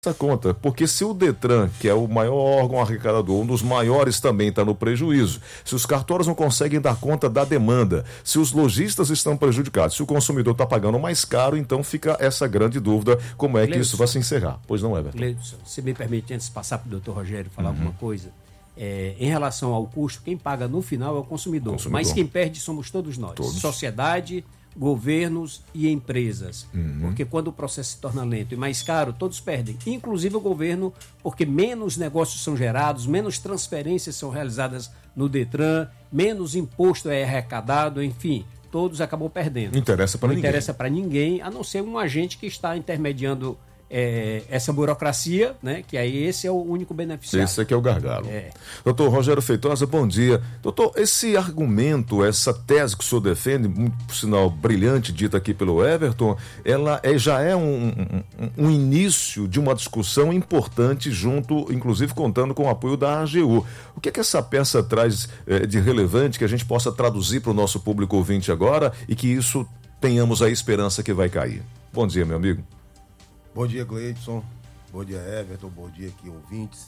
essa conta, porque se o Detran, que é o maior órgão arrecadador, um dos maiores também está no prejuízo, se os cartórios não conseguem dar conta da demanda, se os lojistas estão prejudicados, se o consumidor está pagando mais caro, então fica essa grande dúvida, como é que isso vai se encerrar? Pois não, Everton? Gleidson, se me permite, antes de passar para o doutor Rogério falar alguma coisa, em relação ao custo, quem paga no final é o consumidor. Mas quem perde somos todos nós, sociedade, governos e empresas, porque quando o processo se torna lento e mais caro, todos perdem, inclusive o governo, porque menos negócios são gerados, menos transferências são realizadas no Detran, menos imposto é arrecadado, enfim, todos acabam perdendo. Não interessa para ninguém. Não interessa para ninguém, a não ser um agente que está intermediando essa burocracia, né? Que aí esse é o único beneficiário. Esse aqui é o gargalo. Doutor Rogério Feitosa, bom dia. Doutor, esse argumento, essa tese que o senhor defende, por sinal brilhante, dita aqui pelo Everton, ela já é um início de uma discussão importante junto, inclusive contando com o apoio da AGU. O que é que essa peça traz de relevante que a gente possa traduzir para o nosso público ouvinte agora e que isso tenhamos a esperança que vai cair? Bom dia, meu amigo. Bom dia, Gleidson. Bom dia, Everton. Bom dia aqui, ouvintes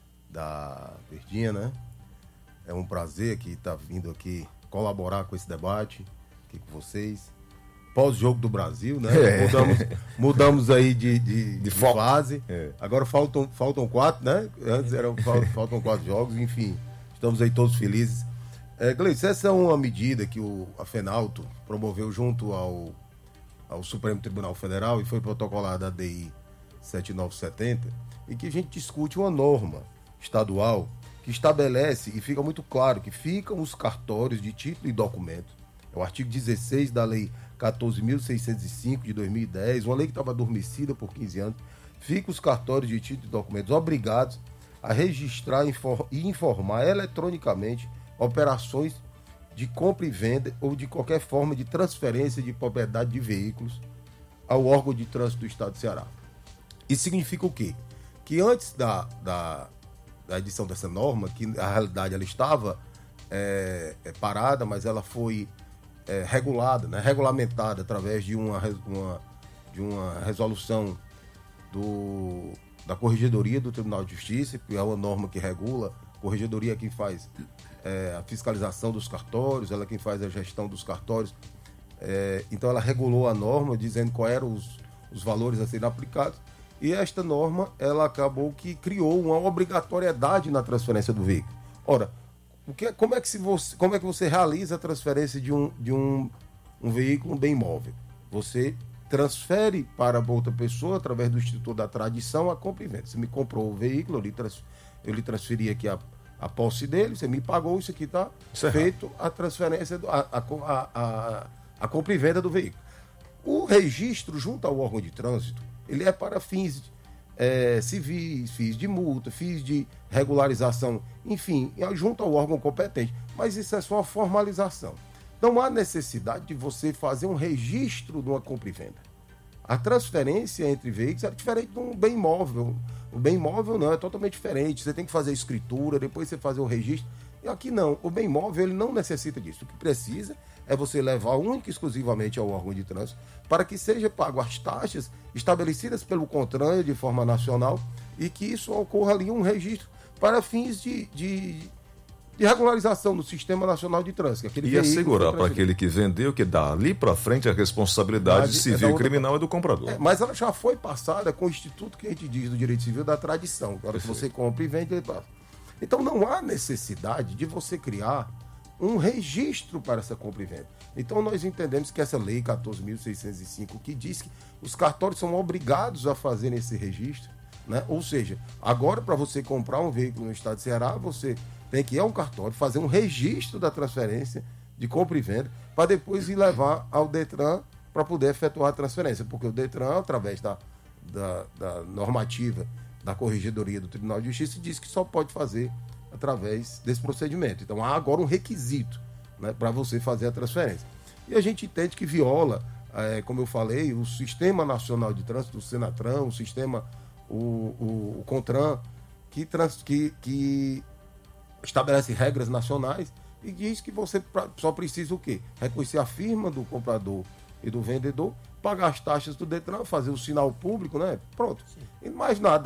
da Verdinha, né? É um prazer que estar vindo aqui colaborar com esse debate aqui com vocês. Pós-jogo do Brasil, né? Mudamos aí de fase. Agora faltam 4, né? Antes faltam 4 jogos, enfim. Estamos aí todos felizes. Gleidson, essa é uma medida que a FENALTO promoveu junto ao Supremo Tribunal Federal e foi protocolada a DI 7970, e que a gente discute uma norma estadual que estabelece, e fica muito claro, que ficam os cartórios de título e documento. É o artigo 16 da Lei 14.605 de 2010, uma lei que estava adormecida por 15 anos. Ficam os cartórios de título e documentos obrigados a registrar e informar eletronicamente operações de compra e venda ou de qualquer forma de transferência de propriedade de veículos ao órgão de trânsito do Estado de Ceará. Isso significa o quê? Que antes da edição dessa norma, que na realidade ela estava parada, mas ela foi regulada, né, regulamentada através de uma resolução da Corregedoria do Tribunal de Justiça, que é uma norma que regula. A Corregedoria é quem faz a fiscalização dos cartórios, ela é quem faz a gestão dos cartórios. Então ela regulou a norma, dizendo quais eram os valores a serem aplicados, e esta norma ela acabou que criou uma obrigatoriedade na transferência do veículo. Ora, como é que você realiza a transferência de um veículo, um bem imóvel? Você transfere para outra pessoa através do Instituto da Tradição a compra e venda. Você me comprou o veículo, eu lhe transferi aqui a posse dele, você me pagou, isso aqui está feito a transferência, a compra e venda do veículo. O registro junto ao órgão de trânsito, ele é para fins civis, fins de multa, fins de regularização, enfim, junto ao órgão competente. Mas isso é só uma formalização. Não há necessidade de você fazer um registro de uma compra e venda. A transferência entre veículos é diferente de um bem imóvel. O bem imóvel não, é totalmente diferente. Você tem que fazer a escritura, depois você fazer o registro. E aqui não. O bem imóvel ele não necessita disso. O que precisa é você levar única e exclusivamente ao órgão de trânsito para que seja pago as taxas estabelecidas pelo CONTRAN de forma nacional e que isso ocorra ali um registro para fins de regularização no Sistema Nacional de Trânsito. E assegurar para aquele que vendeu que dali para frente a responsabilidade civil e criminal é do comprador. Mas ela já foi passada com o instituto que a gente diz do direito civil da tradição. Agora, se você compra e vende, ele passa. Então não há necessidade de você criar um registro para essa compra e venda. Então nós entendemos que essa lei 14.605, que diz que os cartórios são obrigados a fazer esse registro, né? Ou seja, agora para você comprar um veículo no estado de Ceará, você tem que ir a um cartório, fazer um registro da transferência de compra e venda, para depois ir levar ao Detran para poder efetuar a transferência, porque o Detran, através da normativa da Corregedoria do Tribunal de Justiça, diz que só pode fazer através desse procedimento. Então há agora um requisito, né, para você fazer a transferência. E a gente entende que viola, como eu falei, o Sistema Nacional de Trânsito, o Senatran, o sistema, o CONTRAN, que estabelece regras nacionais e diz que você só precisa o quê? Reconhecer a firma do comprador e do vendedor, pagar as taxas do Detran, fazer o sinal público, né? Pronto. E mais nada.